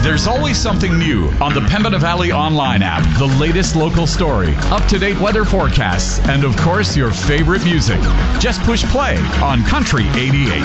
There's always something new on the Pembina Valley Online app. The latest local story, up-to-date weather forecasts, and of course, your favorite music. Just push play on Country 88.